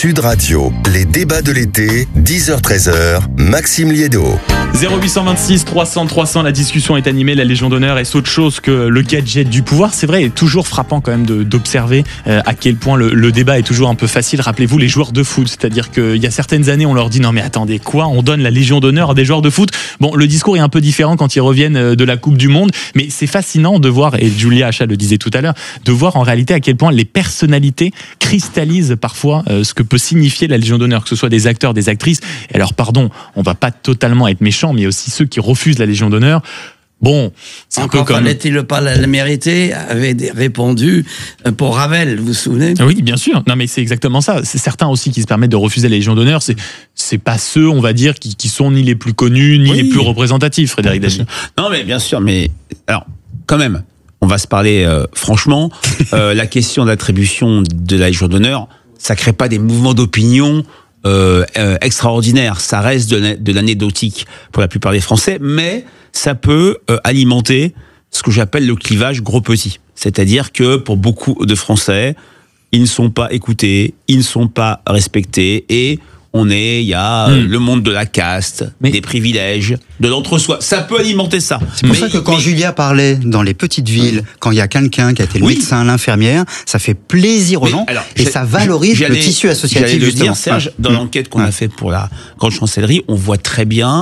Sud Radio, les débats de l'été, 10h-13h, Maxime Liédot. 0826 300 300, la discussion est animée, la Légion d'honneur est autre chose que le gadget du pouvoir. C'est vrai, il est toujours frappant quand même d'observer à quel point le débat est toujours un peu facile. Rappelez-vous les joueurs de foot, c'est-à-dire qu'il y a certaines années on leur dit non mais attendez quoi, on donne la Légion d'honneur à des joueurs de foot. Bon, le discours est un peu différent quand ils reviennent de la Coupe du Monde, mais c'est fascinant de voir, et Julia Achat le disait tout à l'heure, de voir en réalité à quel point les personnalités cristallisent parfois ce que peut signifier la Légion d'honneur, que ce soit des acteurs, des actrices. Et alors pardon, on va pas totalement être méchant, mais aussi ceux qui refusent la Légion d'honneur. Bon, c'est un peu comme... Fallait-il pas la mériter, avait répondu pour Ravel, vous vous souvenez ? Oui, bien sûr. Non, mais c'est exactement ça. C'est certains aussi qui se permettent de refuser la Légion d'honneur. C'est pas ceux, on va dire, qui sont ni les plus connus, ni les plus représentatifs, Frédéric Dagy. Non, mais bien sûr, mais alors, quand même, on va se parler franchement. La question d'attribution de la Légion d'honneur, ça crée pas des mouvements d'opinion extraordinaire, ça reste de l'anecdotique pour la plupart des Français, mais ça peut alimenter ce que j'appelle le clivage gros-petit. C'est-à-dire que pour beaucoup de Français, ils ne sont pas écoutés, ils ne sont pas respectés, et il y a le monde de la caste, des privilèges, de l'entre-soi. Ça peut alimenter ça. C'est pour ça que quand Julia parlait dans les petites villes, quand il y a quelqu'un qui a été le médecin, l'infirmière, ça fait plaisir aux gens et ça valorise le tissu associatif. J'allais le dire, Serge, dans l'enquête qu'on a fait pour la Grande Chancellerie, on voit très bien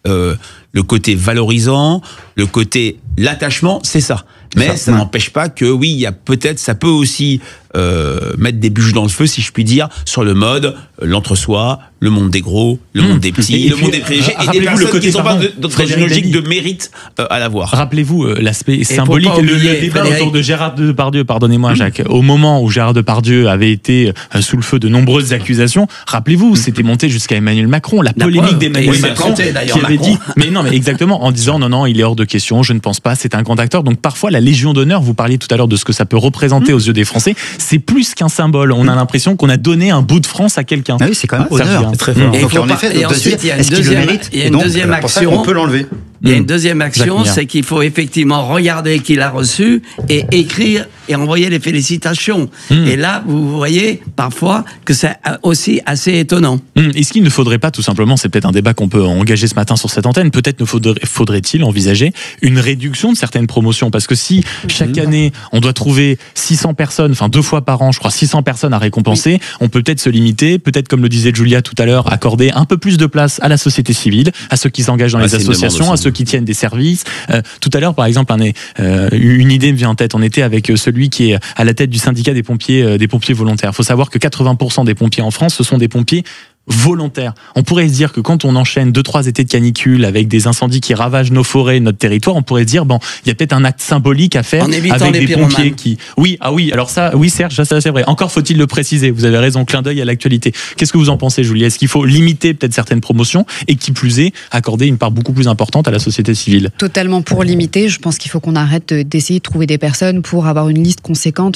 le côté valorisant, le côté l'attachement, c'est ça. Mais ça n'empêche pas que oui, il y a peut-être, ça peut aussi mettre des bûches dans le feu, si je puis dire, sur le mode l'entre-soi, le monde des gros, le monde des petits, le monde des privilégiés, et des personnes qui ne sont pas dans une logique de mérite à l'avoir. Rappelez-vous l'aspect symbolique, le débat autour de Gérard Depardieu, pardonnez-moi Jacques, au moment où Gérard Depardieu avait été sous le feu de nombreuses accusations, rappelez-vous, c'était monté jusqu'à Emmanuel Macron, la polémique d'Emmanuel Macron, qui avait dit, mais non, mais exactement, en disant non, il est hors de question, je ne pense pas, c'est un grand acteur. Donc parfois la Légion d'honneur, vous parliez tout à l'heure de ce que ça peut représenter aux yeux des Français, c'est plus qu'un symbole. On a l'impression qu'on a donné un bout de France à quelqu'un. Ah oui, c'est quand même honneur. Très fort. Donc en effet, et ensuite, il y a une deuxième action. On peut l'enlever. Il y a une deuxième action, c'est qu'il faut effectivement regarder qui l'a reçu et écrire et envoyer les félicitations. Et là, vous voyez parfois que c'est aussi assez étonnant. Est-ce qu'il ne faudrait pas, tout simplement, c'est peut-être un débat qu'on peut engager ce matin sur cette antenne, peut-être faudrait-il envisager une réduction de certaines promotions, parce que si chaque année on doit trouver 600 personnes, enfin 2 fois par an, je crois 600 personnes à récompenser, on peut peut-être se limiter, peut-être comme le disait Julia tout à l'heure, accorder un peu plus de place à la société civile, à ceux qui s'engagent dans les associations, à ceux qui tiennent des services. Tout à l'heure, par exemple, une idée me vient en tête. On était avec celui qui est à la tête du syndicat des pompiers volontaires. Il faut savoir que 80% des pompiers en France, ce sont des pompiers volontaire. On pourrait se dire que quand on enchaîne 2-3 étés de canicule avec des incendies qui ravagent nos forêts, notre territoire, on pourrait se dire il y a peut-être un acte symbolique à faire avec des pompiers qui... Oui, alors ça, oui Serge, ça c'est vrai. Encore faut-il le préciser. Vous avez raison, clin d'œil à l'actualité. Qu'est-ce que vous en pensez, Julie ? Est-ce qu'il faut limiter peut-être certaines promotions et qui plus est, accorder une part beaucoup plus importante à la société civile ? Totalement pour limiter. Je pense qu'il faut qu'on arrête d'essayer de trouver des personnes pour avoir une liste conséquente.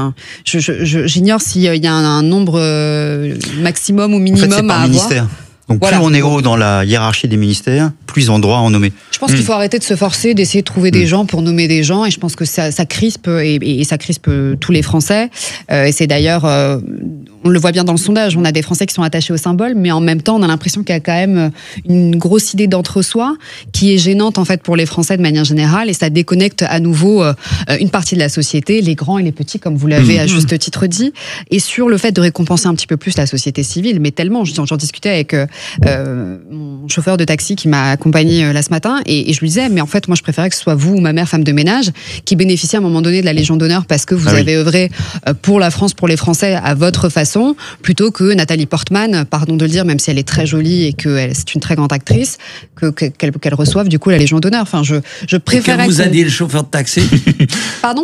J'ignore s'il y a un nombre maximum ou minimum. C'est par ministère. Donc plus on est haut dans la hiérarchie des ministères, plus on doit en nommer. Je pense qu'il faut arrêter de se forcer, d'essayer de trouver des gens pour nommer des gens, et je pense que ça crispe, et ça crispe tous les Français. Et c'est d'ailleurs, on le voit bien dans le sondage, on a des Français qui sont attachés au symbole, mais en même temps on a l'impression qu'il y a quand même une grosse idée d'entre-soi qui est gênante en fait pour les Français de manière générale, et ça déconnecte à nouveau une partie de la société, les grands et les petits, comme vous l'avez à juste titre dit, et sur le fait de récompenser un petit peu plus la société civile, mais tellement, j'en discutais avec mon chauffeur de taxi qui m'a accompagné là ce matin, et je lui disais, mais en fait moi je préférais que ce soit vous ou ma mère, femme de ménage, qui bénéficie à un moment donné de la Légion d'honneur parce que vous avez œuvré pour la France, pour les Français à votre façon, plutôt que Nathalie Portman, pardon de le dire, même si elle est très jolie et que c'est une très grande actrice, qu'elle reçoive du coup la Légion d'honneur. Enfin, je préférais. Que vous a dit le chauffeur de taxi ? Pardon ?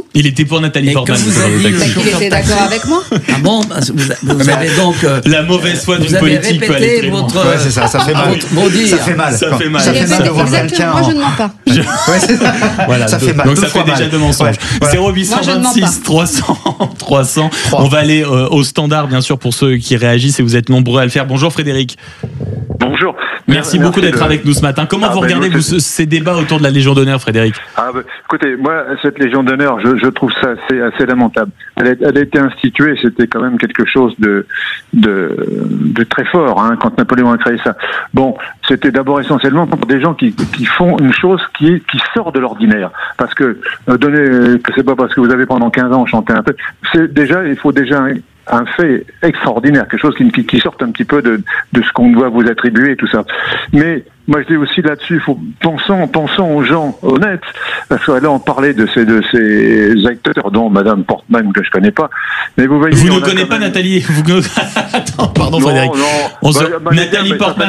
Il était pour Nathalie Portman. Il était d'accord avec moi. Ah bon, vous avez donc la mauvaise foi d'une politique peut aller très loin. Ouais, c'est ça, ça fait mal. Ça fait mal. Ça fait mal. Ça fait mal de voir quelqu'un. Moi, je ne mens pas. Voilà, ça fait mal. Donc ça fait déjà deux mensonges. 0826 300. On va aller au standard, bien sûr, pour ceux qui réagissent et vous êtes nombreux à le faire. Bonjour Frédéric. Bonjour. Merci beaucoup d'être avec nous ce matin. Comment vous regardez ces débats autour de la Légion d'honneur, Frédéric? Écoutez, moi, cette Légion d'honneur, je trouve ça assez lamentable. Elle a été instituée, c'était quand même quelque chose de très fort, hein, quand Napoléon a créé ça. Bon, c'était d'abord essentiellement pour des gens qui font une chose qui sort de l'ordinaire. Parce que c'est pas parce que vous avez pendant 15 ans chanté un peu. Il faut déjà un fait extraordinaire, quelque chose qui sorte un petit peu de ce qu'on doit vous attribuer et tout ça. Mais moi je dis aussi là-dessus, pensons aux gens honnêtes, parce que là on parlait de ces acteurs dont Madame Portman que je connais pas. Mais vous voyez, vous ne connaissez pas Nathalie. Attends, pardon Frédéric. Non. Nathalie Portman.